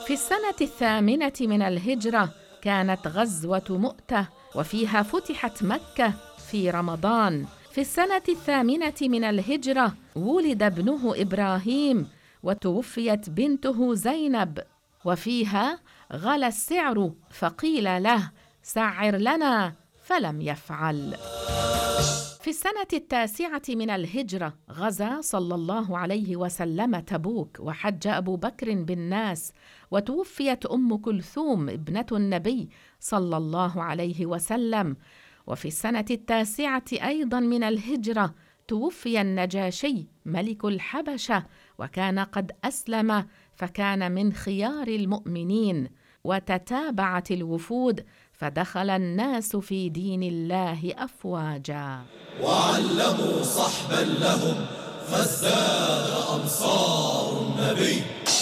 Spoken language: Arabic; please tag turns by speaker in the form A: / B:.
A: في السنة 8 من الهجرة كانت غزوة مؤتة، وفيها فتحت مكة في رمضان. في السنة 8 من الهجرة ولد ابنه إبراهيم، وتوفيت بنته زينب، وفيها غلا السعر فقيل له سعر لنا فلم يفعل. في السنة 9 من الهجرة غزا صلى الله عليه وسلم تبوك، وحج أبو بكر بالناس، وتوفيت أم كلثوم ابنة النبي صلى الله عليه وسلم. وفي السنة 9 أيضا من الهجرة توفي النجاشي ملك الحبشة، وكان قد أسلم، فكان من خيار المؤمنين. وتتابعت الوفود، فدخل الناس في دين الله أفواجا.
B: وعلموا صحبا لهم فازداد أنصار النبي.